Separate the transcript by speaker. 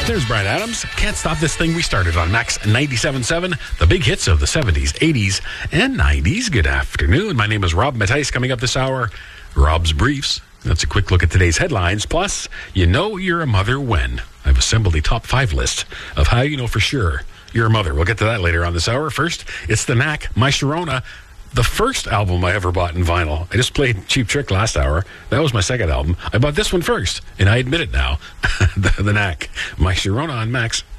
Speaker 1: There's Bryan Adams. Can't Stop This Thing We Started on Max 97.7, the big hits of the 70s, 80s, and 90s. Good afternoon. My name is Rob Mattice. Coming up this hour, Rob's Briefs. That's a quick look at today's headlines. Plus, you know you're a mother when. I've assembled a top 5 list of how you know for sure you're a mother. We'll get to that later on this hour. First, it's The Knack, My Sharona. The first album I ever bought in vinyl. I just played Cheap Trick last hour. That was my second album. I bought this one first, and I admit it now. The Knack, My Sharona on Max